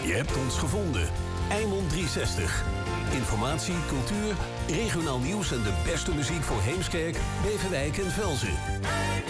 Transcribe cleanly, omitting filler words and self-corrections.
Je hebt ons gevonden. Eimond 360. Informatie, cultuur, regionaal nieuws en de beste muziek voor Heemskerk, Beverwijk en Velzen.